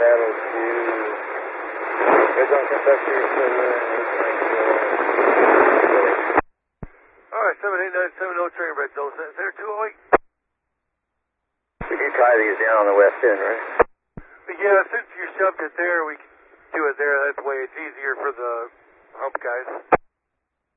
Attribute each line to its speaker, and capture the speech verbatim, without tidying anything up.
Speaker 1: Battle two. Here's on Kentucky, you're still there.
Speaker 2: Alright, seven eight nine seven oh train red zone. Is there two oh eight?
Speaker 1: We do tie these down on the west end, right?
Speaker 2: Yeah, since you shoved it there, we can do it there. That way it's easier for the hump guys.